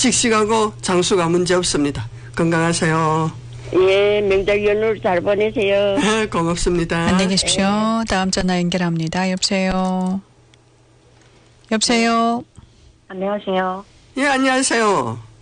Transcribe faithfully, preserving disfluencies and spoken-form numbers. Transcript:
씩씩하고 장수가 문제 없습니다. 건강하세요. 예, 명절 연휴 잘 보내세요. 네, 고맙습니다. 안녕히 계십시오. 네. 다음 전화 연결합니다. 여보세요. 여보세요. 안녕하세요. 예, 안녕하세요.